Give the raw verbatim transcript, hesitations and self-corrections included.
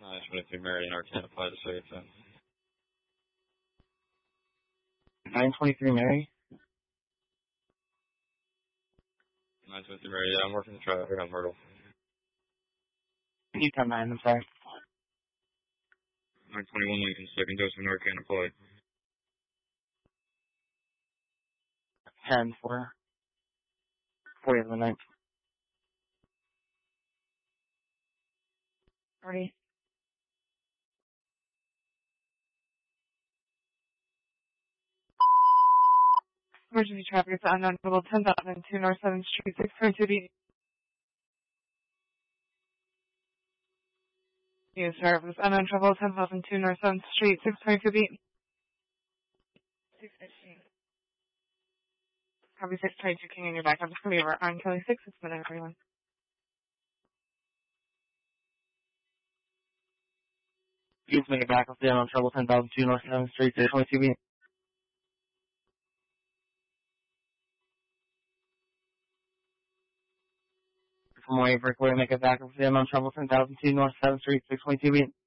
nine twenty-three Meridian, Arcana, apply the safe then. nine twenty-three Mary? nine twenty-three Meridian, yeah, I'm working the traffic on Myrtle. You come nine, I'm sorry. nine twenty-one Lincoln, second dose of Narcan applied. ten four. forty of the ninth. forty. Emergency traffic is unknown level ten thousand two North seventh Street, six twenty-two B. News service, unknown travel, ten thousand two North seventh Street, six twenty-two B. six fifteen. Copy six twenty-two King in your back. I'm just going to be over on Kelly six. It's been everyone. Please make it back up down on trouble ten thousand two North seventh Street, six twenty-two B. From way breakaway, make it back up down on trouble ten thousand two North seventh Street, six twenty-two B.